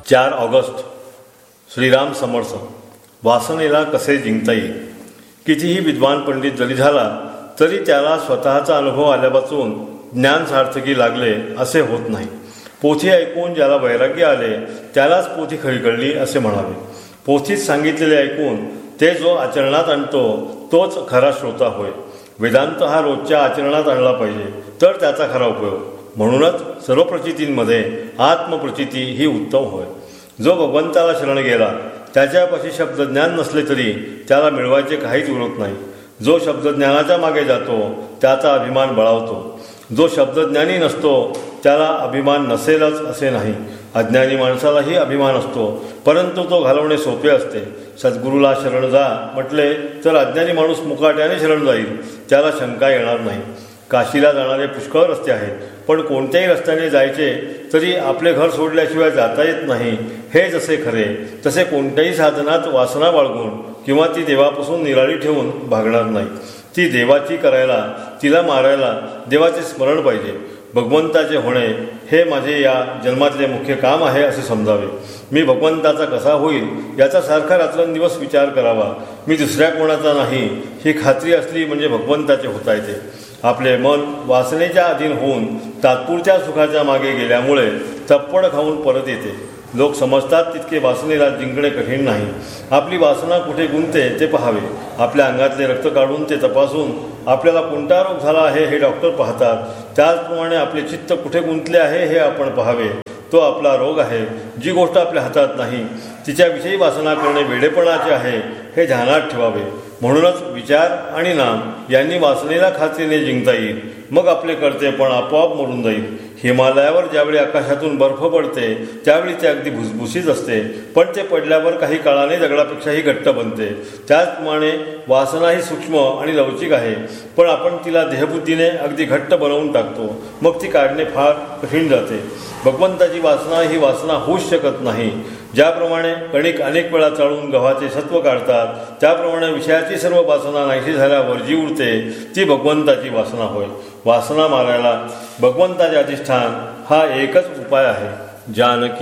4 August. Shriram Samarth. वासनेला कसे जिंकता येईल. कितीही विद्वान पंडित जरी झाला तरी त्याला स्वतःचा अनुभव आल्यापासून ज्ञान सार्थकी लागले असे होत नाही. पोथी ऐकून ज्याला वैराग्य आले त्यालाच पोथी खरी कळली असे म्हणावे. पोथीत सांगितलेले ऐकून ते जो आचरणात आणतो तोच खरा श्रोता होय. वेदांत हा रोजच्या आचरणात आणला पाहिजे तर त्याचा खरा उपयोग. म्हणूनच सर्व प्रचितींमध्ये आत्मप्रचिती ही उत्तम होय. जो भगवंताला शरण गेला त्याच्यापाशी शब्दज्ञान नसले तरी त्याला मिळवायचे काहीच उरत नाही. जो शब्दज्ञानाच्या मागे जातो त्याचा अभिमान बळावतो. जो शब्दज्ञानी नसतो त्याला अभिमान नसेलच असे नाही. अज्ञानी माणसालाही अभिमान असतो परंतु तो घालवणे सोपे असते. सद्गुरूला शरण जा म्हटले तर अज्ञानी माणूस मुकाट्याने शरण जाईल, त्याला शंका येणार नाही. काशीला जाणारे पुष्कळ रस्ते आहेत पण कोणत्याही रस्त्याने जायचे तरी आपले घर सोडल्याशिवाय जाता येत नाही हे जसे खरे तसे कोणत्याही साधनात वासना बाळगून किंवा ती देवापासून निराळी ठेवून भागणार नाही. ती देवाची करायला, तिला मारायला देवाचे स्मरण पाहिजे. भगवंताचे होणे हे माझे या जन्मातले मुख्य काम आहे असे समजावे. मी भगवंताचा कसा होईल याचा सारखा रात्रंदिवस विचार करावा. मी दुसऱ्या कोणाचा नाही ही खात्री असली म्हणजे भगवंताचे होता येते. आपले मन वासनेच्या अधीन होऊन तात्पुरत्या सुखाच्या मागे गेल्यामुळे चप्पड खाऊन परत येते. लोक समजतात तितके वासनेला जिंकणे कठीण नाही. आपली वासना कुठे गुंतते ते पाहावे. आपल्या अंगातले रक्त काढून ते तपासून आपल्याला कोणता रोग झाला आहे हे डॉक्टर पाहतात. त्याचप्रमाणे आपले चित्त कुठे गुंतले आहे हे आपण पाहावे. तो आपला रोग आहे. जी गोष्ट आपल्या हातात नाही तिच्याविषयी वासना करणे वेडेपणाचे आहे हे ध्यानात ठेवावे. म्हणूनच विचार आणि नाम यांनी वासनेला खात्रीने जिंकता येईल. मग आपले कर्तेपण आपोआप मरून जाईल. हिमालयावर ज्यावेळी आकाशातून बर्फ पडते त्यावेळी ते अगदी भुसभुशीत असते पण ते पडल्यावर काही काळाने दगडापेक्षाही घट्ट बनते. त्याचप्रमाणे वासना ही सूक्ष्म आणि लवचिक आहे पण आपण तिला देहबुद्धीने अगदी घट्ट बनवून टाकतो. मग ती काढणे फार कठीण जाते. भगवंताची वासना ही वासना होऊच शकत नाही. ज्याप्रमाणे कणिक अनेक वेळा चाळून गव्हाचे सत्व काढतात त्याप्रमाणे विषयाची सर्व वासना नाहीशी झाल्यावर जी उरते ती भगवंताची वासना होय. वासना मारायला भगवंताचे अधिष्ठान हा एकच उपाय आहे. जानकी